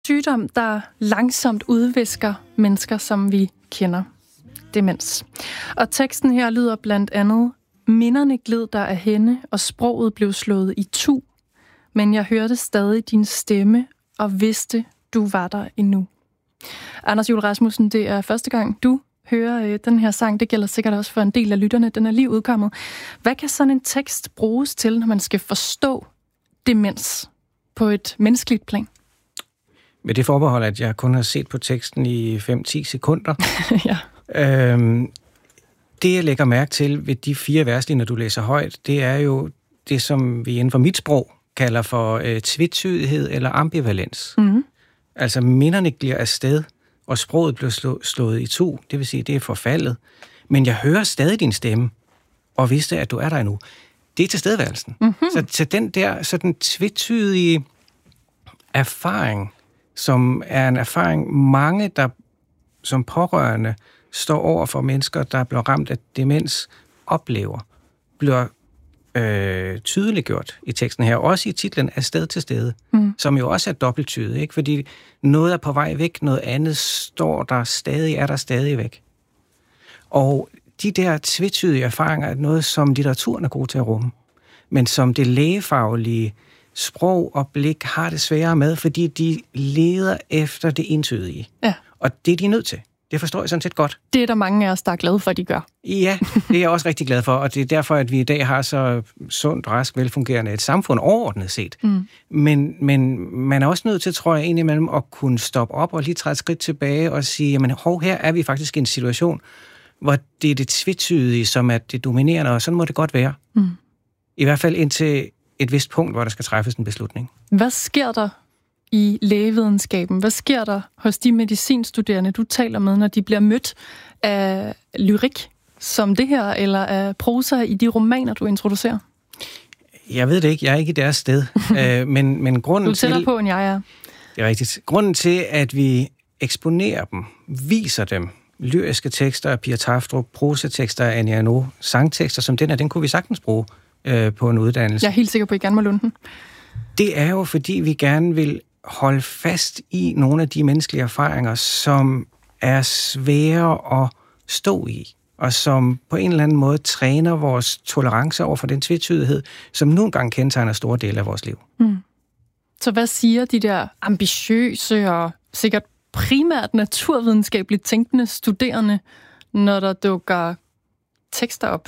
Sygdom, der langsomt udvisker mennesker, som vi kender. Demens. Og teksten her lyder blandt andet: minderne gled der af hende, og sproget blev slået i tu, men jeg hørte stadig din stemme og vidste, du var der endnu. Anders Juel Rasmussen, det er første gang, du hører den her sang. Det gælder sikkert også for en del af lytterne. Den er lige udkommet. Hvad kan sådan en tekst bruges til, når man skal forstå demens på et menneskeligt plan? Med det forbehold, at jeg kun har set på teksten i 5-10 sekunder. Ja. Det, jeg lægger mærke til ved de 4 verslinjer, du læser højt, det er jo det, som vi inden for mit sprog kalder for tvetydighed eller ambivalens. Mm-hmm. Altså minderne glider afsted, og sproget bliver slået i tu. Det vil sige, det er forfaldet. Men jeg hører stadig din stemme, og vidste, at du er der endnu. Det er tilstedeværelsen. Mm-hmm. Så den der sådan tvetydige erfaring, som er en erfaring, mange, der som pårørende står over for mennesker, der bliver ramt af demens, oplever, bliver tydeliggjort i teksten her. Også i titlen Af sted til stede, som jo også er dobbelttydet, ikke? Fordi noget er på vej væk, noget andet står der stadig, er der stadig væk. Og de der tvetydige erfaringer er noget, som litteraturen er god til at rumme, men som det lægefaglige sprog og blik har det sværere med, fordi de leder efter det entydige. Ja. Og det er de nødt til. Det forstår jeg sådan set godt. Det er der mange af os, der er glade for, at de gør. Ja, det er jeg også rigtig glad for, og det er derfor, at vi i dag har så sundt, rask, velfungerende et samfund overordnet set. Men man er også nødt til, tror jeg, indimellem at kunne stoppe op og lige træde et skridt tilbage og sige, jamen her er vi faktisk i en situation, hvor det er det tvetydige, som er det dominerende, og sådan må det godt være. I hvert fald indtil et vist punkt, hvor der skal træffes en beslutning. Hvad sker der i lægevidenskaben? Hvad sker der hos de medicinstuderende, du taler med, når de bliver mødt af lyrik som det her, eller af prosa i de romaner, du introducerer? Jeg ved det ikke. Jeg er ikke i deres sted. Men grunden du tæller på, end jeg er. Det er rigtigt. Grunden til, at vi eksponerer dem, viser dem, lyriske tekster af Pia Tafdrup, prosatekster af Annie Ernaux, sangtekster som den kunne vi sagtens bruge på en uddannelse. Jeg er helt sikker på, at I gerne må låne den. Det er jo, fordi vi gerne vil holde fast i nogle af de menneskelige erfaringer, som er svære at stå i, og som på en eller anden måde træner vores tolerance over for den tvetydighed, som nogle gange kendetegner store dele af vores liv. Så hvad siger de der ambitiøse og sikkert primært naturvidenskabeligt tænkende studerende, når der dukker tekster op,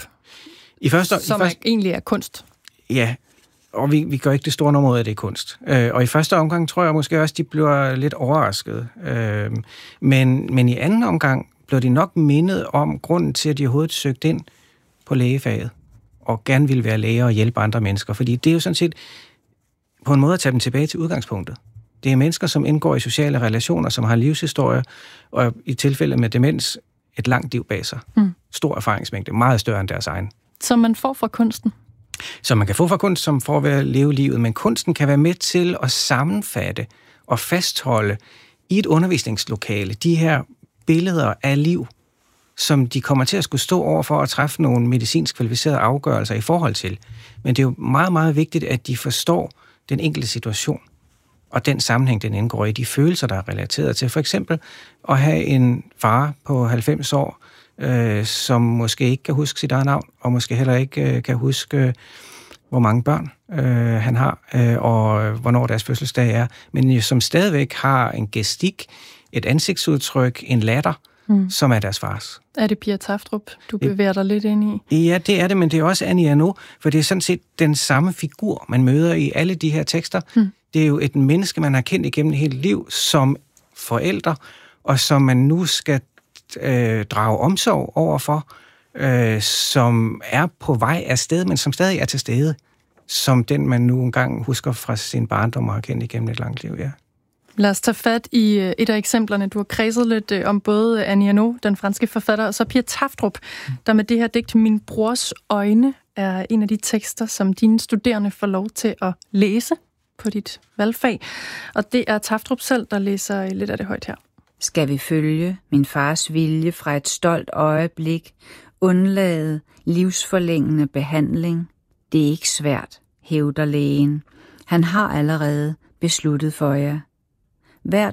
som egentlig er kunst? Ja, og vi gør ikke det store nummer ud af det kunst. Og i første omgang tror jeg måske også, de bliver lidt overrasket. Men i anden omgang bliver de nok mindet om grunden til, at de overhovedet søgte ind på lægefaget, og gerne ville være læger og hjælpe andre mennesker. Fordi det er jo sådan set på en måde at tage dem tilbage til udgangspunktet. Det er mennesker, som indgår i sociale relationer, som har livshistorie, og i tilfælde med demens et langt liv bag sig. Stor erfaringsmængde, meget større end deres egen. Som man får fra kunsten? Som man kan få fra kunst, som får ved at leve livet, men kunsten kan være med til at sammenfatte og fastholde i et undervisningslokale de her billeder af liv, som de kommer til at skulle stå over for at træffe nogle medicinsk kvalificerede afgørelser i forhold til. Men det er jo meget, meget vigtigt, at de forstår den enkelte situation og den sammenhæng, den indgår i, de følelser, der er relateret til. For eksempel at have en far på 90 år, som måske ikke kan huske sit eget navn, og måske heller ikke kan huske, hvor mange børn han har, og hvornår deres fødselsdag er, men som stadigvæk har en gestik, et ansigtsudtryk, en latter, som er deres fars. Er det Pia Tafdrup, du bevæger dig lidt ind i? Ja, det er det, men det er også Annie Ernaux, for det er sådan set den samme figur, man møder i alle de her tekster. Det er jo et menneske, man har kendt igennem hele liv som forældre, og som man nu skal drage omsorg overfor, som er på vej af sted, men som stadig er til stede, som den, man nu engang husker fra sin barndom og har kendt igennem et langt liv, ja. Lad os tage fat i et af eksemplerne. Du har kredset lidt om både Annie Ernaux, den franske forfatter, og så Pia Tafdrup, der med det her digt Min brors øjne er en af de tekster, som dine studerende får lov til at læse på dit valgfag. Og det er Tafdrup selv, der læser lidt af det højt her. Skal vi følge min fars vilje fra et stolt øjeblik, undlade livsforlængende behandling? Det er ikke svært, hævder lægen. Han har allerede besluttet for jer. hvert